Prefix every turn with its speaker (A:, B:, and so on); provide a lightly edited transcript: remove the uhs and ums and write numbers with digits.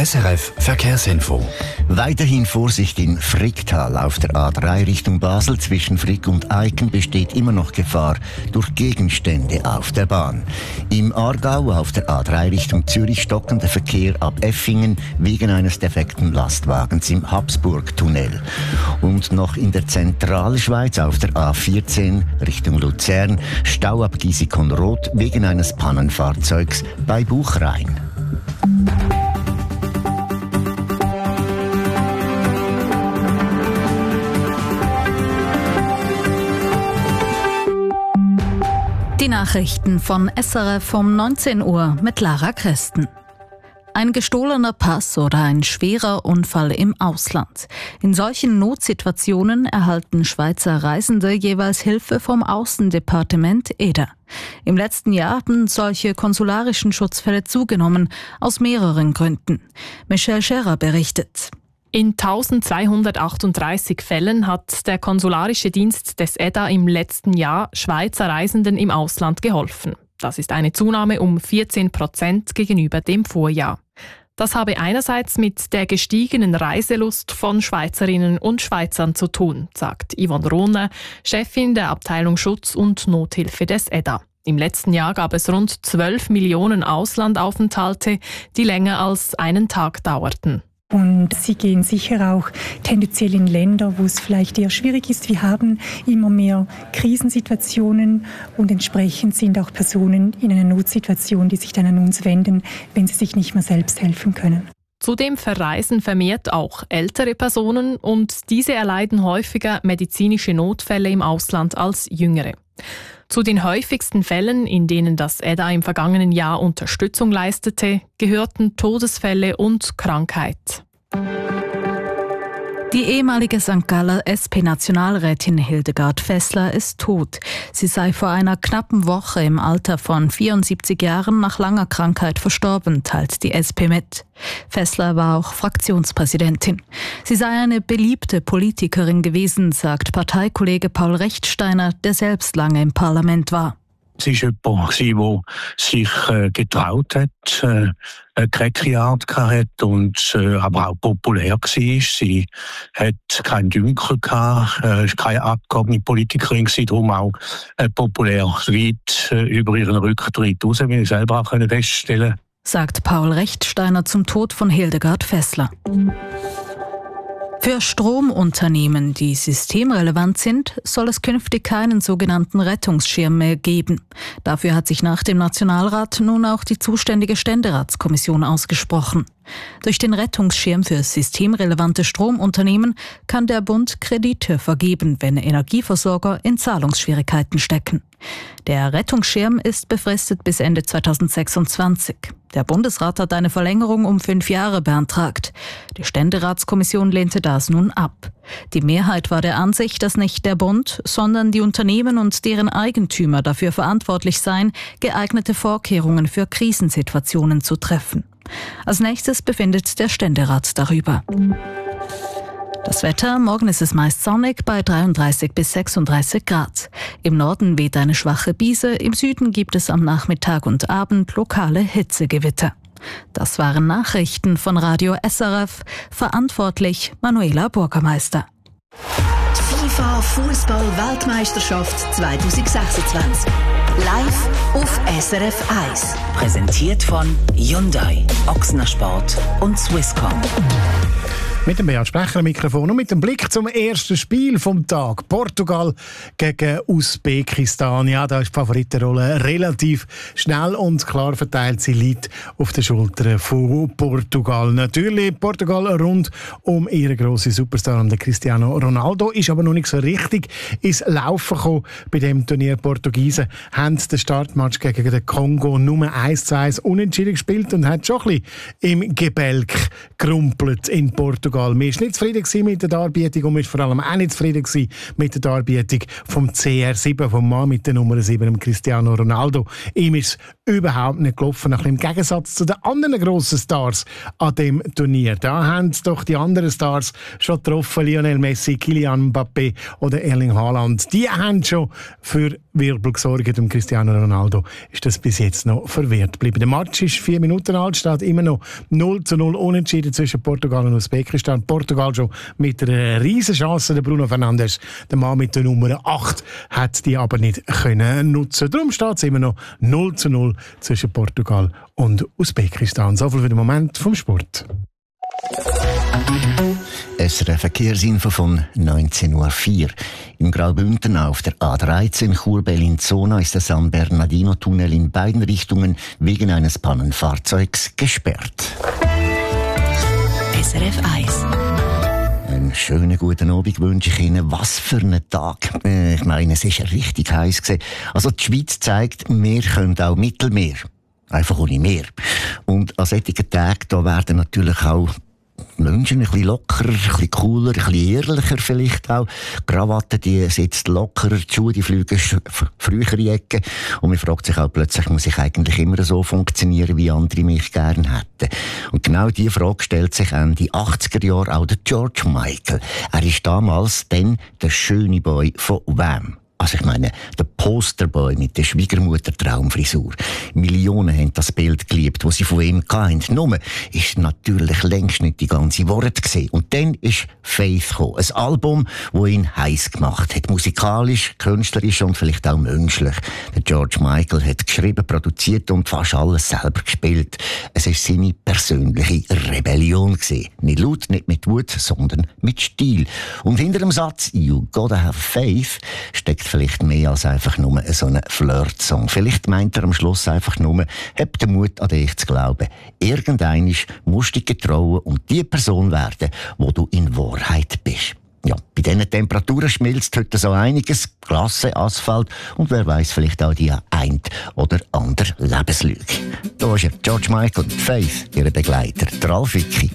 A: SRF Verkehrsinfo.
B: Weiterhin Vorsicht in Fricktal. Auf der A3 Richtung Basel zwischen Frick und Eiken besteht immer noch Gefahr durch Gegenstände auf der Bahn. Im Aargau auf der A3 Richtung Zürich stockender Verkehr ab Effingen wegen eines defekten Lastwagens im Habsburg-Tunnel. Und noch in der Zentralschweiz auf der A14 Richtung Luzern Stau ab Gisikon-Roth wegen eines Pannenfahrzeugs bei Buchrain.
C: Die Nachrichten von SRF um 19 Uhr mit Lara Christen. Ein gestohlener Pass oder ein schwerer Unfall im Ausland. In solchen Notsituationen erhalten Schweizer Reisende jeweils Hilfe vom Aussendepartement EDA. Im letzten Jahr hatten solche konsularischen Schutzfälle zugenommen, aus mehreren Gründen. Michelle Scherer berichtet.
D: In 1238 Fällen hat der konsularische Dienst des EDA im letzten Jahr Schweizer Reisenden im Ausland geholfen. Das ist eine Zunahme um 14% gegenüber dem Vorjahr. Das habe einerseits mit der gestiegenen Reiselust von Schweizerinnen und Schweizern zu tun, sagt Yvonne Rohner, Chefin der Abteilung Schutz und Nothilfe des EDA. Im letzten Jahr gab es rund 12 Millionen Auslandaufenthalte, die länger als einen Tag dauerten.
E: Und sie gehen sicher auch tendenziell in Länder, wo es vielleicht eher schwierig ist. Wir haben immer mehr Krisensituationen und entsprechend sind auch Personen in einer Notsituation, die sich dann an uns wenden, wenn sie sich nicht mehr selbst helfen können.
D: Zudem verreisen vermehrt auch ältere Personen und diese erleiden häufiger medizinische Notfälle im Ausland als jüngere. Zu den häufigsten Fällen, in denen das EDA im vergangenen Jahr Unterstützung leistete, gehörten Todesfälle und Krankheit.
C: Die ehemalige St. Galler SP-Nationalrätin Hildegard Fessler ist tot. Sie sei vor einer knappen Woche im Alter von 74 Jahren nach langer Krankheit verstorben, teilt die SP mit. Fessler war auch Fraktionspräsidentin. Sie sei eine beliebte Politikerin gewesen, sagt Parteikollege Paul Rechtsteiner, der selbst lange im Parlament war.
F: Sie war jemand, der sich getraut hat, eine keckige Art hatte und aber auch populär war. Sie hat keinen Dünkel gehabt, keine abgehobene Politikerin gewesen, darum auch populär weit über ihren Rücktritt raus, wie ich selber auch feststellen konnte.
C: Sagt Paul Rechtsteiner zum Tod von Hildegard Fessler. Für Stromunternehmen, die systemrelevant sind, soll es künftig keinen sogenannten Rettungsschirm mehr geben. Dafür hat sich nach dem Nationalrat nun auch die zuständige Ständeratskommission ausgesprochen. Durch den Rettungsschirm für systemrelevante Stromunternehmen kann der Bund Kredite vergeben, wenn Energieversorger in Zahlungsschwierigkeiten stecken. Der Rettungsschirm ist befristet bis Ende 2026. Der Bundesrat hat eine Verlängerung um 5 Jahre beantragt. Die Ständeratskommission lehnte das nun ab. Die Mehrheit war der Ansicht, dass nicht der Bund, sondern die Unternehmen und deren Eigentümer dafür verantwortlich seien, geeignete Vorkehrungen für Krisensituationen zu treffen. Als nächstes befindet der Ständerat darüber. Das Wetter, morgen ist es meist sonnig bei 33 bis 36 Grad. Im Norden weht eine schwache Brise, im Süden gibt es am Nachmittag und Abend lokale Hitzegewitter. Das waren Nachrichten von Radio SRF, verantwortlich Manuela Burgermeister.
G: FIFA Fußball-Weltmeisterschaft 2026. Live auf SRF 1. Präsentiert von Hyundai, Ochsner Sport und Swisscom.
H: Mit dem Beat Sprecher am Mikrofon und mit dem Blick zum ersten Spiel vom Tag. Portugal gegen Usbekistan. Ja, da ist die Favoritenrolle relativ schnell und klar verteilt. Sie liegt auf den Schultern von Portugal. Natürlich Portugal rund um ihren grossen Superstar, den Cristiano Ronaldo, ist aber noch nicht so richtig ins Laufen gekommen bei dem Turnier. Portugiesen haben den Startmatch gegen den Kongo nur 1:1 unentschieden gespielt und hat schon ein bisschen im Gebälk gerumpelt in Portugal. Portugal. Wir waren nicht zufrieden mit der Darbietung und wir waren vor allem auch nicht zufrieden mit der Darbietung vom CR7, vom Mann mit der Nummer 7, Cristiano Ronaldo. Ihm ist überhaupt nicht gelaufen, nach im Gegensatz zu den anderen grossen Stars an dem Turnier. Da haben doch die anderen Stars schon getroffen, Lionel Messi, Kylian Mbappé oder Erling Haaland. Die haben schon für Wirbel gesorgt. Und Cristiano Ronaldo ist das bis jetzt noch verwehrt geblieben. Der Match ist 4 Minuten alt, steht immer noch 0:0 unentschieden zwischen Portugal und Usbekistan. Portugal schon mit einer riesen Chance. Der Bruno Fernandes, der Mann mit der Nummer 8, hat die aber nicht können nutzen. Darum steht es immer noch 0:0 zwischen Portugal und Usbekistan. So viel für den Moment vom Sport.
B: SRF Verkehrsinfo von 19.04 Uhr. Im Graubünden auf der A13 Chur-Bellinzona ist der San Bernardino-Tunnel in beiden Richtungen wegen eines Pannenfahrzeugs gesperrt.
G: SRF 1.
B: Einen schönen guten Abend wünsche ich Ihnen. Was für ein Tag. Ich meine, es ist richtig heiß gewesen. Also die Schweiz zeigt, wir können auch Mittelmeer. Einfach ohne Meer. Und an solchen Tagen da werden natürlich auch Menschen ein bisschen lockerer, ein bisschen cooler, ein bisschen ehrlicher vielleicht auch. Krawatten, die sitzt lockerer, die Schuhe, die fliegen früher in die Ecke. Und man fragt sich auch plötzlich, muss ich eigentlich immer so funktionieren, wie andere mich gerne hätten? Und genau diese Frage stellt sich Ende 80er Jahre auch der George Michael. Er ist damals dann der schöne Boy von Wham. Also ich meine, der Posterboy mit der Schwiegermutter-Traumfrisur. Millionen haben das Bild geliebt, das sie von ihm hatten. Nur ist natürlich längst nicht die ganze Wahrheit gewesen. Und dann ist Faith gekommen. Ein Album, das ihn heiß gemacht hat. Musikalisch, künstlerisch und vielleicht auch menschlich. Der George Michael hat geschrieben, produziert und fast alles selber gespielt. Es war seine persönliche Rebellion gewesen. Nicht laut, nicht mit Wut, sondern mit Stil. Und hinter dem Satz «You gotta have faith» steckt vielleicht mehr als einfach nur so ein Flirt-Song. Vielleicht meint er am Schluss einfach nur, hab den Mut, an dich zu glauben. Irgendeinmal musst du dich getrauen und die Person werden, wo du in Wahrheit bist. Ja, bei diesen Temperaturen schmilzt heute so einiges. Glasse, Asphalt und wer weiß vielleicht auch die ein oder andere Lebenslüge. Da ist George Michael und Faith, ihre Begleiter, der Ralf Wicki.